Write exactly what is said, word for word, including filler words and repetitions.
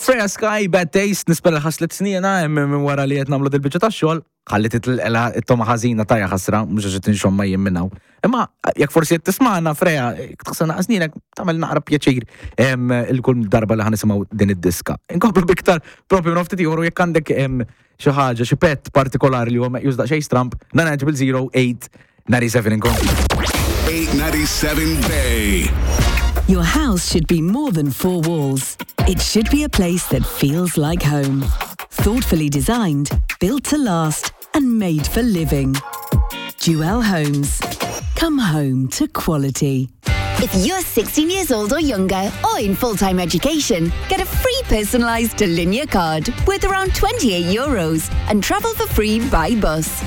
Freya Sky, Bad Taste, nispella ħaslet snina minn wara li qed nagħmlu dil-biċċa tax-xogħol, ħallit it-toma ħażina tajja ħasra, mhux għax tinxomm ma jimminaw. Imma jekk forsi qed tisma'na Freya, taqsana sninek tagħmel naqra pjaċir il-kull darba li ħanisimgħu din id-diska. Inkomplu biktar propju nofti ieħor jekk għandek xi ħaġa xi pett partikolari li huwa meqjus daqsxejn stramp, nine zero eight ninety-seven inkomplu. eight ninety-seven Bay. Your house should be more than four walls. It should be a place that feels like home. Thoughtfully designed, built to last, and made for living. Jewel Homes. Come home to quality. If you're sixteen years old or younger, or in full-time education, get a free personalised Delinea card worth around twenty-eight euros and travel for free by bus.